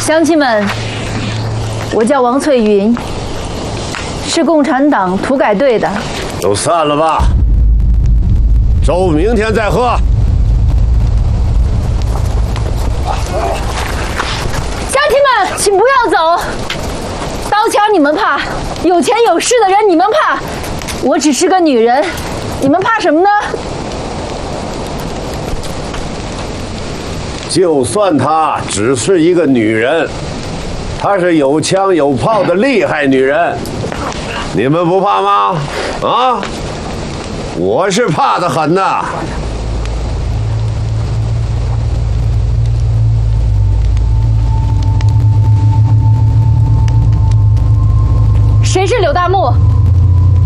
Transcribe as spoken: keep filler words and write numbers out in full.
乡亲们，我叫王翠云，是共产党土改队的。 都散了吧，粥明天再喝。 乡亲们，请不要走。刀枪你们怕，有钱有势的人你们怕，我只是个女人，你们怕什么呢？ 就算她只是一个女人，她是有枪有炮的厉害女人，你们不怕吗？啊，我是怕得很呐。 谁是柳大木？